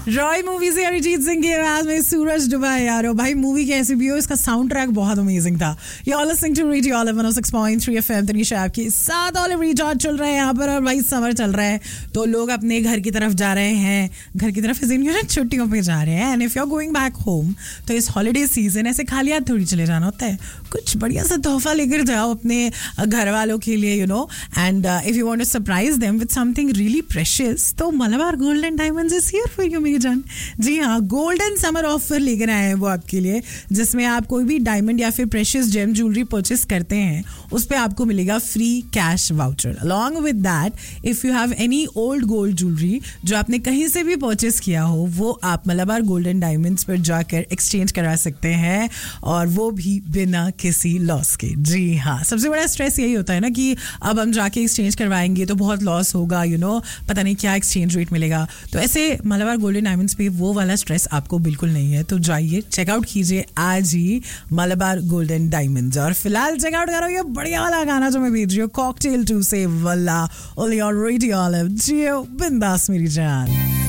Roy movie से अरिजीत सिंह की आवाज में सूरज डुबा यारो भाई मूवी कैसी भी हो इसका साउंड ट्रैक बहुत अमेजिंग था. You are listening to radio olive 106.3 FM Tanisha आपके साथ. ऑलिव रिचार्ज चल रहे हैं यहाँ पर और भाई समर चल रहा है तो लोग अपने घर की तरफ जा रहे हैं. घर की तरफ छुट्टियों पे जा रहे हैं. And if you are going back home तो इस हॉलीडे सीजन ऐसे खाली हाथ थोड़ी चले जाना होता है. कुछ बढ़िया सा तोहफा लेकर जाओ अपने घर वालों के लिए you know. And if you want to surprise them with something really precious तो Malabar gold and diamonds is here for you मेरी जान. जी हाँ, गोल्डन समर ऑफर लेकर आए हैं वो आपके लिए जिसमें आप कोई भी डायमंड या फिर प्रेशियस जेम ज्वेलरी परचेस करते हैं उस पे आपको मिलेगा free cash voucher. Along with that if you have any old gold jewellery जो आपने कहीं से भी परचेस किया हो वो आप मलाबार गोल्डन डायमंड्स पर जाकर एक्सचेंज करा सकते हैं और वो भी बिना किसी लॉस के. जी हाँ, सबसे बड़ा स्ट्रेस यही होता है ना कि अब हम जाके एक्सचेंज करवाएंगे तो बहुत लॉस होगा यू नो, पता नहीं क्या एक्सचेंज रेट मिलेगा. तो ऐसे मलाबार गोल्डन डायमंड्स पे वो वाला स्ट्रेस आपको बिल्कुल नहीं है. तो जाइए चेकआउट कीजिए आज ही मलाबार गोल्डन डायमंड्स. और फिलहाल चेकआउट करो ये बढ़िया वाला गाना जो मैं भेज रही हूँ कॉकटेल 2 से वल्ला ओनली ऑन रेडियो ऑलिव. जियो बिंदास मेरी जान.